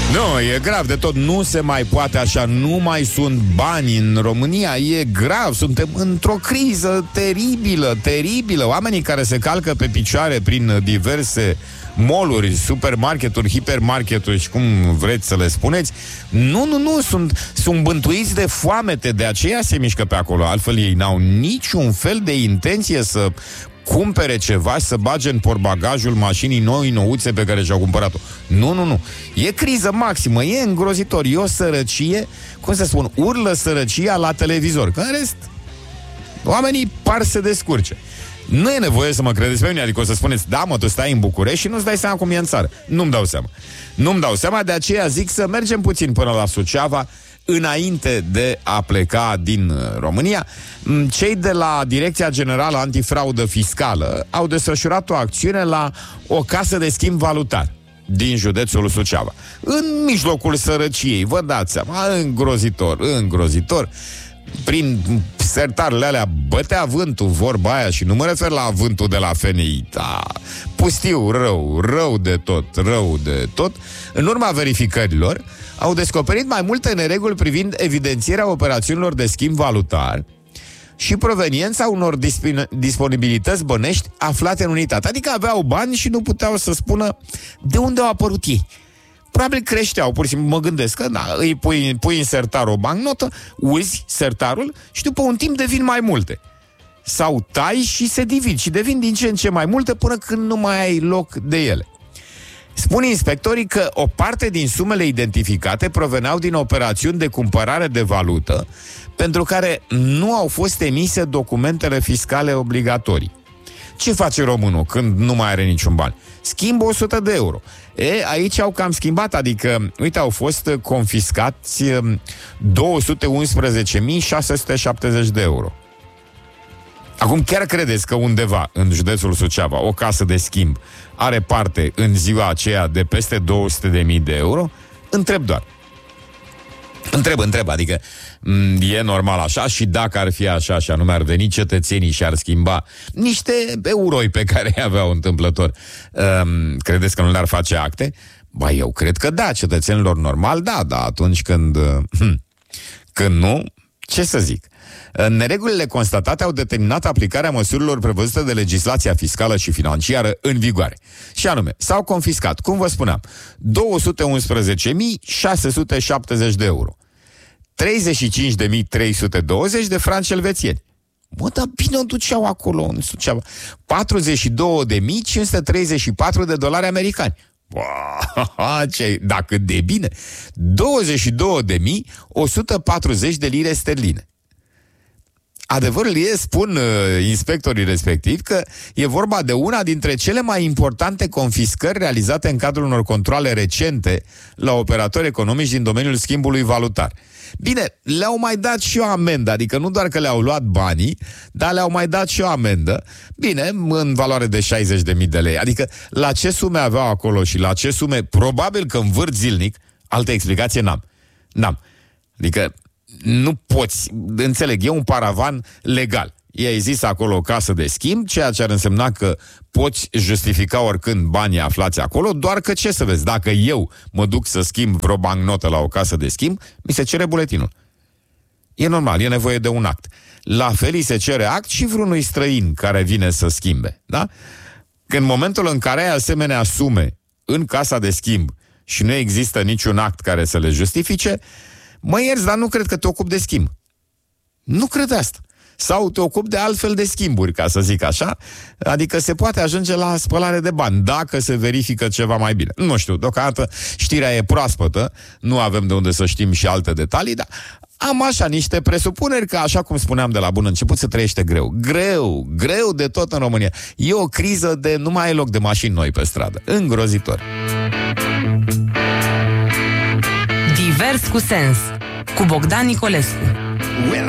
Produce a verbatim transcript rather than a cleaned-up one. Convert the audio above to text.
Nu, e grav de tot, nu se mai poate așa, nu mai sunt bani în România, e grav, suntem într-o criză teribilă, teribilă. Oamenii care se calcă pe picioare prin diverse mall-uri, supermarketuri, hipermarketuri și cum vreți să le spuneți, nu, nu, nu, sunt, sunt bântuiți de foamete, de aceea se mișcă pe acolo, altfel ei n-au niciun fel de intenție să cumpere ceva și să bage în portbagajul mașinii noi, nouțe pe care și-au cumpărat-o. Nu, nu, nu. E criză maximă, e îngrozitor, e o sărăcie, cum să spun, urlă sărăcia la televizor. Că în rest, oamenii par să descurce. Nu e nevoie să mă credeți pe mine, adică o să spuneți, da, mă, tu stai în București și nu-ți dai seama cum e în țară. Nu-mi dau seama. Nu-mi dau seama, de aceea zic să mergem puțin până la Suceava, înainte de a pleca din România. Cei de la Direcția Generală Antifraudă Fiscală au desfășurat o acțiune la o casă de schimb valutar din județul Suceava. În mijlocul sărăciei, vă dați seama, îngrozitor, îngrozitor. Prin sertarele alea bătea vântul, vorba aia, și nu mă refer la vântul de la F N I, da, pustiu, rău, rău de tot, rău de tot. În urma verificărilor au descoperit mai multe nereguli privind evidențierea operațiunilor de schimb valutar și proveniența unor disponibilități bănești aflate în unitate. Adică aveau bani și nu puteau să spună de unde au apărut ei. Probabil creșteau, pur și simplu, mă gândesc că da, îi pui, pui în sertar o bancnotă, uzi sertarul și după un timp devin mai multe. Sau tai și se divid și devin din ce în ce mai multe până când nu mai ai loc de ele. Spun inspectorii că o parte din sumele identificate proveneau din operațiuni de cumpărare de valută pentru care nu au fost emise documentele fiscale obligatorii. Ce face românul când nu mai are niciun bani? Schimbă o sută de euro. E, aici au cam schimbat, adică, uite, au fost confiscați două sute unsprezece mii șase sute șaptezeci de euro. Acum, chiar credeți că undeva în județul Suceava o casă de schimb are parte în ziua aceea de peste două sute de mii de euro? Întreb doar. Întreb, întreb, adică e normal așa? Și dacă ar fi așa și anume ar veni cetățenii și ar schimba niște euroi pe care îi aveau întâmplător, um, credeți că nu le-ar face acte? Ba, eu cred că da, cetățenilor normal, da, da, atunci când uh, când nu, ce să zic? Neregulile constatate au determinat aplicarea măsurilor prevăzute de legislația fiscală și financiară în vigoare. Și anume, s-au confiscat, cum vă spuneam, două sute unsprezece mii șase sute șaptezeci de euro, treizeci și cinci de mii trei sute douăzeci de franci elvețieni. Mă, dar bine o duceau acolo în Suceava. patruzeci și două de mii cinci sute treizeci și patru de dolari americani. Wow, ce, dacă de bine. douăzeci și două de mii o sută patruzeci de lire sterline. Adevărul e, spun uh, inspectorii respectivi, că e vorba de una dintre cele mai importante confiscări realizate în cadrul unor controale recente la operatori economici din domeniul schimbului valutar. Bine, le-au mai dat și o amendă, adică nu doar că le-au luat banii, dar le-au mai dat și o amendă, bine, în valoare de șaizeci de mii de lei. Adică la ce sume aveau acolo și la ce sume, probabil că învârt zilnic, altă explicație n-am. N-am. Adică nu poți, înțeleg, e un paravan legal. I-ai zis acolo o casă de schimb, ceea ce ar însemna că poți justifica oricând banii aflați acolo, doar că ce să vezi, dacă eu mă duc să schimb vreo bancnotă la o casă de schimb, mi se cere buletinul. E normal, e nevoie de un act. La fel îi se cere act și vreunui străin care vine să schimbe, da? Că în momentul în care ai asemenea sume în casa de schimb și nu există niciun act care să le justifice, mă ierți, dar nu cred că te ocupi de schimb. Nu cred asta. Sau te ocupi de altfel de schimburi, ca să zic așa. Adică se poate ajunge la spălare de bani, dacă se verifică ceva mai bine. Nu știu, deocamdată știrea e proaspătă, nu avem de unde să știm și alte detalii, dar am așa niște presupuneri că, așa cum spuneam de la bun început, se trăiește greu. Greu, greu de tot în România. E o criză de nu mai e loc de mașini noi pe stradă. Îngrozitor. Divers cu sens, cu Bogdan Nicolescu. Well,